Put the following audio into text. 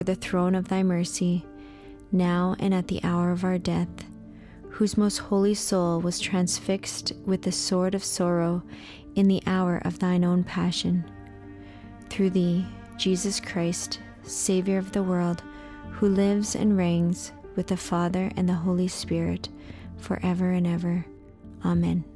the throne of thy mercy, now and at the hour of our death, whose most holy soul was transfixed with the sword of sorrow in the hour of thine own passion. Through thee, Jesus Christ, Savior of the world, who lives and reigns with the Father and the Holy Spirit, forever and ever. Amen.